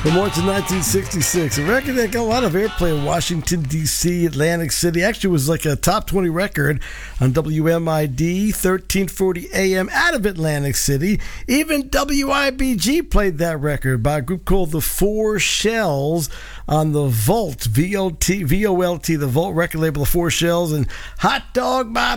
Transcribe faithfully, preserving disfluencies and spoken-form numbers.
From March of nineteen sixty-six, a record that got a lot of airplay in Washington, D C, Atlantic City. Actually, was like a top twenty record on W M I D, thirteen forty A M out of Atlantic City. Even W I B G played that record by a group called the Four Shells on the Volt, V O T, V O L T, the Volt record label, the Four Shells, and Hot Dog by